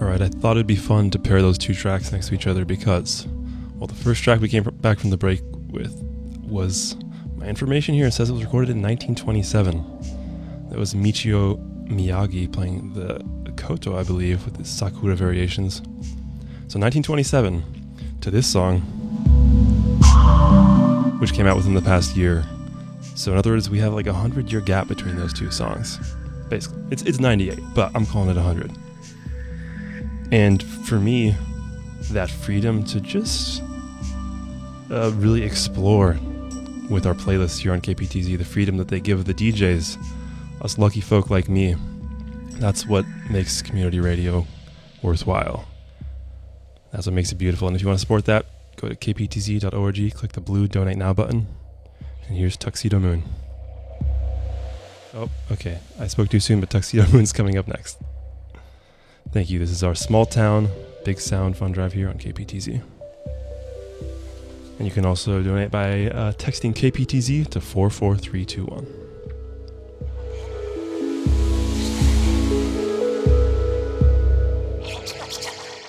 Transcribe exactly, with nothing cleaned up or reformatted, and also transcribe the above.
Alright, I thought it'd be fun to pair those two tracks next to each other because, well, the first track we came back from the break with was, my information here says it was recorded in nineteen twenty-seven. That was Michio Miyagi playing the koto, I believe, with his Sakura variations. So nineteen twenty-seven to this song, which came out within the past year. So in other words, we have like a hundred year gap between those two songs. Basically, it's it's ninety-eight, but I'm calling it a hundred. And for me, that freedom to just uh, really explore with our playlists here on K P T Z, the freedom that they give the D Js, us lucky folk like me, that's what makes community radio worthwhile. That's what makes it beautiful. And if you want to support that, go to k p t z dot org, click the blue Donate Now button, and here's Tuxedo Moon. Oh, okay. I spoke too soon, but Tuxedo Moon's coming up next. Thank you. This is our small town, big sound fun drive here on K P T Z. And you can also donate by uh, texting K P T Z to four four three two one.